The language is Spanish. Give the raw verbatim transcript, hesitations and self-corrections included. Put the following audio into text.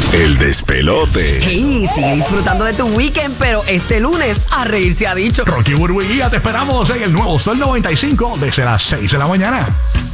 El despelote. Sí, sigue disfrutando de tu weekend, pero este lunes a reír se ha dicho. Rocky, Burbu y Giga, te esperamos en el nuevo Sol noventa y cinco desde las seis de la mañana.